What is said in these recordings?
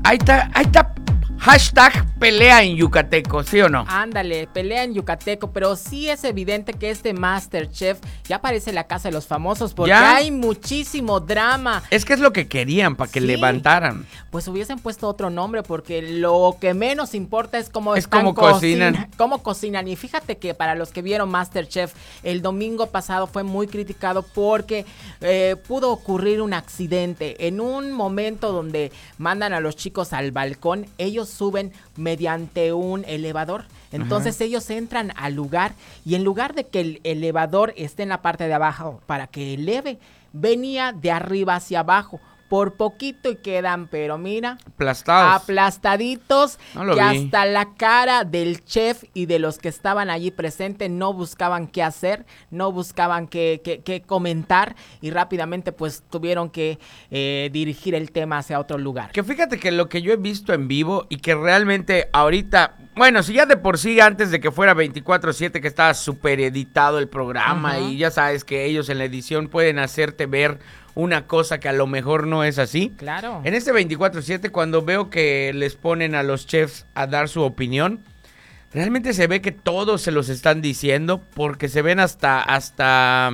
Ahí está. Hashtag pelea en yucateco, ¿sí o no? Ándale, pelea en yucateco, pero sí es evidente que este MasterChef ya parece la casa de los famosos porque ¿Ya? hay muchísimo drama. Es que es lo que querían, para que Sí. levantaran. Pues hubiesen puesto otro nombre porque lo que menos importa es cómo cómo cocinan. Cómo cocinan. Y fíjate que para los que vieron MasterChef, el domingo pasado fue muy criticado porque pudo ocurrir un accidente. En un momento donde mandan a los chicos al balcón, ellos suben mediante un elevador. Entonces ellos entran al lugar y en lugar de que el elevador esté en la parte de abajo para que eleve, venía de arriba hacia abajo. Por poquito y quedan, pero mira, aplastaditos, No lo que vi. hasta la cara del chef y de los que estaban allí presentes no buscaban qué hacer, no buscaban qué comentar y rápidamente pues tuvieron que dirigir el tema hacia otro lugar. Que fíjate que lo que yo he visto en vivo y que realmente ahorita, bueno, si ya de por sí antes de que fuera 24/7 que estaba súper editado el programa y ya sabes que ellos en la edición pueden hacerte ver una cosa que a lo mejor no es así. Claro. En este 24/7 cuando veo que les ponen a los chefs a dar su opinión, realmente se ve que todos se los están diciendo porque se ven hasta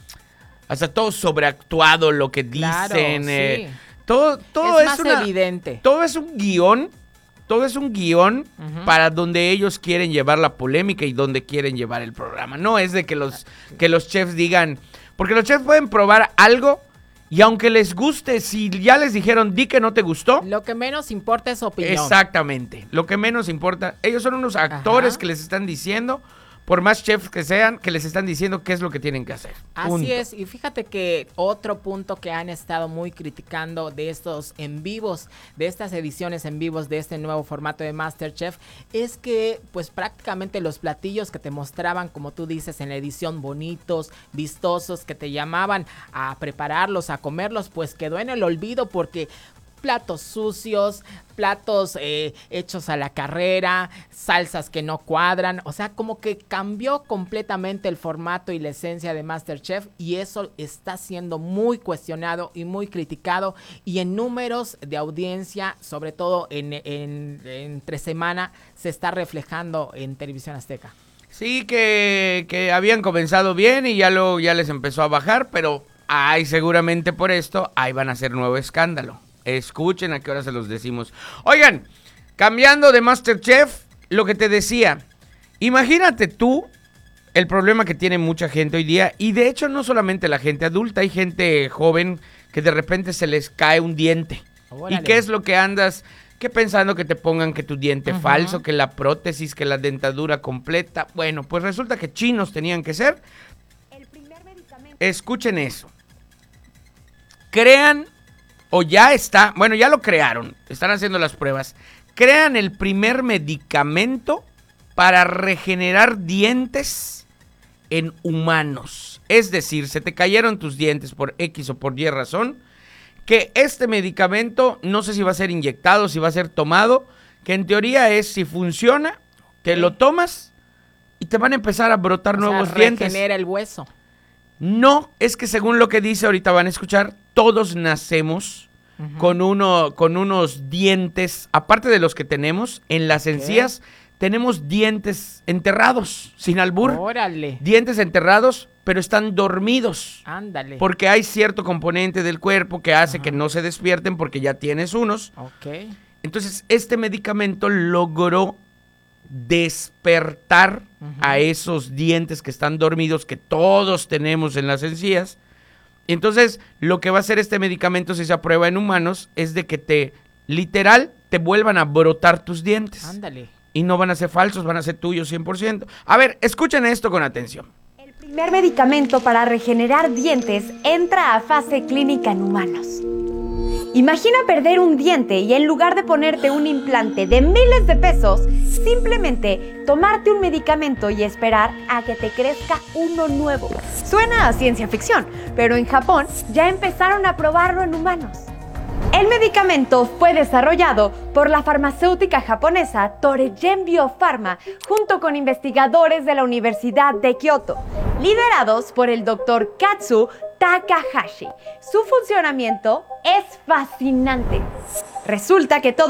todo sobreactuado lo que Claro, dicen. sí. Todo es más evidente. Todo es un guión. Todo es un guión para donde ellos quieren llevar la polémica y donde quieren llevar el programa. No es de que los chefs digan, porque los chefs pueden probar algo y aunque les guste, si ya les dijeron di que no te gustó. Lo que menos importa es su opinión. Exactamente, lo que menos importa. Ellos son unos actores que les están diciendo, por más chefs que sean, que les están diciendo qué es lo que tienen que hacer. Punto. Así es, y fíjate que otro punto que han estado muy criticando de estos en vivos, de estas ediciones en vivos de este nuevo formato de MasterChef, es que pues prácticamente los platillos que te mostraban, como tú dices, en la edición bonitos, vistosos, que te llamaban a prepararlos, a comerlos, pues quedó en el olvido porque platos sucios, platos hechos a la carrera, salsas que no cuadran, o sea, como que cambió completamente el formato y la esencia de MasterChef y eso está siendo muy cuestionado y muy criticado y en números de audiencia, sobre todo entre semana, se está reflejando en Televisión Azteca. Sí, que habían comenzado bien y ya les empezó a bajar, pero seguramente por esto, ahí van a hacer nuevo escándalo. Escuchen a qué hora se los decimos. Oigan, cambiando de MasterChef, lo que te decía, imagínate tú el problema que tiene mucha gente hoy día, y de hecho no solamente la gente adulta, hay gente joven que de repente se les cae un diente. Órale. ¿Y qué es lo que andas? Que pensando que te pongan que tu diente falso, que la prótesis, que la dentadura completa. Bueno, pues resulta que chinos tenían que ser. El primer medicamento. Escuchen eso. Crean, o ya está, bueno, ya lo crearon, están haciendo las pruebas. Crean el primer medicamento para regenerar dientes en humanos. Es decir, se te cayeron tus dientes por X o por Y razón, que este medicamento, no sé si va a ser inyectado, si va a ser tomado, que en teoría es, si funciona, que lo tomas y te van a empezar a brotar nuevos dientes. Regenera el hueso. No, es que según lo que dice, ahorita van a escuchar, todos nacemos con unos dientes, aparte de los que tenemos, en las encías tenemos dientes enterrados, sin albur. Órale. Dientes enterrados, pero están dormidos. Ándale. Porque hay cierto componente del cuerpo que hace que no se despierten porque ya tienes unos. Ok. Entonces, este medicamento logró despertar a esos dientes que están dormidos, que todos tenemos en las encías. Entonces, lo que va a hacer este medicamento, si se aprueba en humanos, es de que literal, te vuelvan a brotar tus dientes. Ándale. Y no van a ser falsos, van a ser tuyos 100%. A ver, escuchen esto con atención. El primer medicamento para regenerar dientes entra a fase clínica en humanos. Imagina perder un diente y en lugar de ponerte un implante de miles de pesos, simplemente tomarte un medicamento y esperar a que te crezca uno nuevo. Suena a ciencia ficción, pero en Japón ya empezaron a probarlo en humanos. El medicamento fue desarrollado por la farmacéutica japonesa Torii Biopharma junto con investigadores de la Universidad de Kioto, liderados por el Dr. Katsu Takahashi. Su funcionamiento es fascinante. Resulta que todo